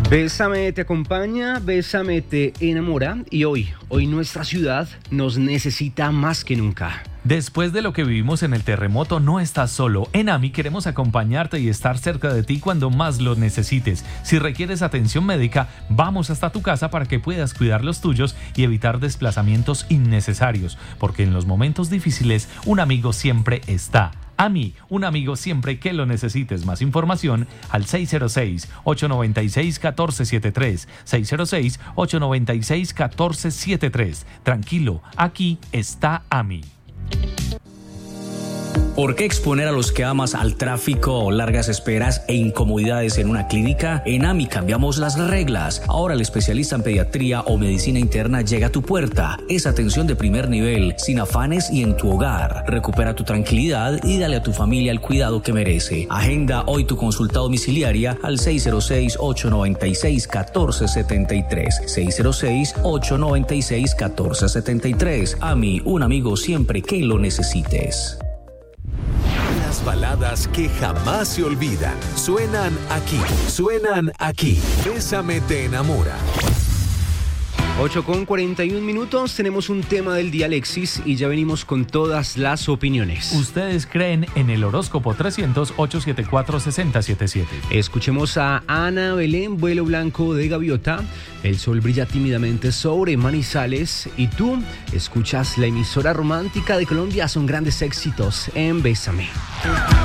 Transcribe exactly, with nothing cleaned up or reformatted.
Bésame te acompaña, Bésame te enamora y hoy, hoy nuestra ciudad nos necesita más que nunca. Después de lo que vivimos en el terremoto, no estás solo. En AMI queremos acompañarte y estar cerca de ti cuando más lo necesites. Si requieres atención médica, vamos hasta tu casa para que puedas cuidar los tuyos y evitar desplazamientos innecesarios, porque en los momentos difíciles, un amigo siempre está. AMI, un amigo siempre que lo necesites. Más información al seis cero seis, ocho nueve seis, uno cuatro siete tres, seis cero seis, ocho nueve seis, uno cuatro siete tres. Tranquilo, aquí está AMI. ¿Por qué exponer a los que amas al tráfico, largas esperas e incomodidades en una clínica? En AMI cambiamos las reglas. Ahora el especialista en pediatría o medicina interna llega a tu puerta. Es atención de primer nivel, sin afanes y en tu hogar. Recupera tu tranquilidad y dale a tu familia el cuidado que merece. Agenda hoy tu consulta domiciliaria al seis cero seis, ocho nueve seis, uno cuatro siete tres. seis cero seis, ocho nueve seis, uno cuatro siete tres. AMI, un amigo siempre que lo necesites. Las baladas que jamás se olvidan suenan aquí, suenan aquí. Bésame te enamora. ocho con cuarenta y un minutos, tenemos un tema del día, Alexis, y ya venimos con todas las opiniones. ¿Ustedes creen en el horóscopo trescientos, ocho siete cuatro, seis cero siete siete? Escuchemos a Ana Belén, vuelo blanco de gaviota. El sol brilla tímidamente sobre Manizales y tú escuchas la emisora romántica de Colombia. Son grandes éxitos en Bésame.